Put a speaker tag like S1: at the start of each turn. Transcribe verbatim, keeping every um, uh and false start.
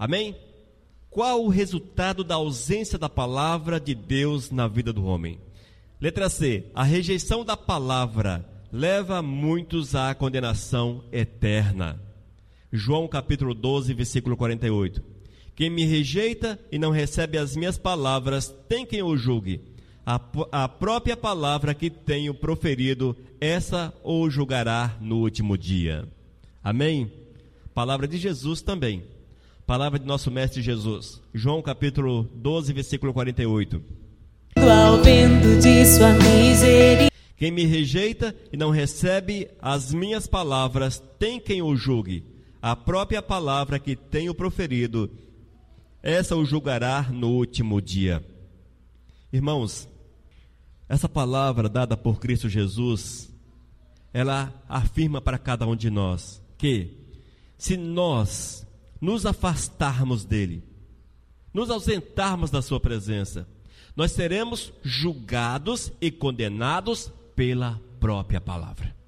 S1: Amém? Qual o resultado da ausência da palavra de Deus na vida do homem? Letra C. A rejeição da palavra leva muitos à condenação eterna. João capítulo doze, versículo quarenta e oito. Quem me rejeita e não recebe as minhas palavras, tem quem o julgue. A, a própria palavra que tenho proferido, essa o julgará no último dia. Amém? Palavra de Jesus também. Palavra de nosso Mestre Jesus. João capítulo doze, versículo quarenta e oito.
S2: Ao vento de sua misericórdia.
S1: Quem me rejeita e não recebe as minhas palavras, tem quem o julgue. A própria palavra que tenho proferido, essa o julgará no último dia. Irmãos, essa palavra dada por Cristo Jesus, ela afirma para cada um de nós que, se nós nos afastarmos dele, nos ausentarmos da sua presença, nós seremos julgados e condenados pela própria palavra.